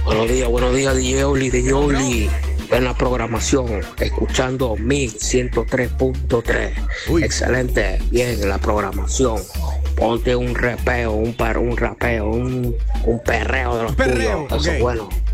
Buenos días, DJ Oli, en la programación, escuchando 1103.3. Uy. Excelente, bien, la programación. Ponte un rapeo, un perreo de los Perreo, tuyos, eso ok. es bueno.